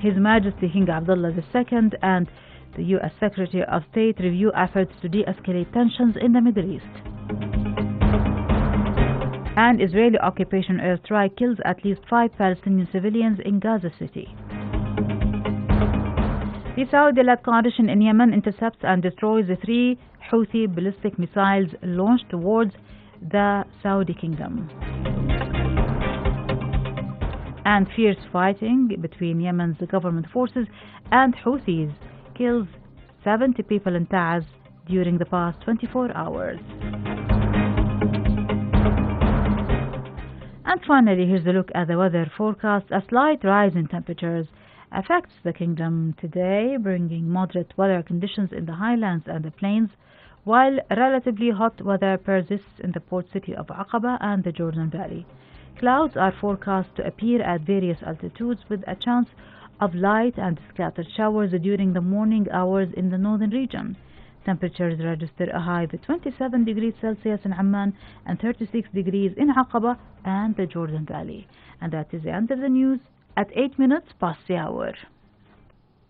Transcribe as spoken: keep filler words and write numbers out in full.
His Majesty King Abdullah the Second and the U S Secretary of State review efforts to de-escalate tensions in the Middle East. An Israeli occupation airstrike kills at least five Palestinian civilians in Gaza City. The Saudi-led coalition in Yemen intercepts and destroys the three Houthi ballistic missiles launched towards the Saudi kingdom. And fierce fighting between Yemen's government forces and Houthis kills seventy people in Taiz during the past twenty-four hours. And finally, here's a look at the weather forecast. A slight rise in temperatures affects the kingdom today, bringing moderate weather conditions in the highlands and the plains, while relatively hot weather persists in the port city of Aqaba and the Jordan Valley. Clouds are forecast to appear at various altitudes, with a chance of light and scattered showers during the morning hours in the northern region. Temperatures register a high of twenty-seven degrees Celsius in Amman and thirty-six degrees in Aqaba and the Jordan Valley. And that is the end of the news at eight minutes past the hour.